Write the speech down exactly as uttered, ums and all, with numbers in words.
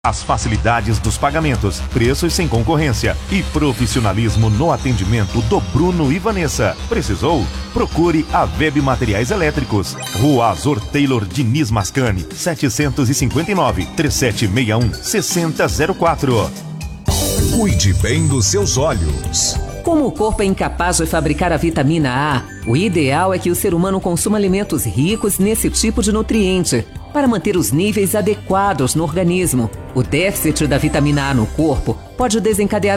As facilidades dos pagamentos, preços sem concorrência e profissionalismo no atendimento do Bruno e Vanessa. Precisou? Procure a Web Materiais Elétricos. Rua Azor Taylor Diniz Mascani, setecentos e cinquenta e nove, trinta e sete sessenta e um, sessenta zero quatro. Cuide bem dos seus olhos. Como o corpo é incapaz de fabricar a vitamina A, o ideal é que o ser humano consuma alimentos ricos nesse tipo de nutriente, para manter os níveis adequados no organismo. O déficit da vitamina A no corpo pode desencadear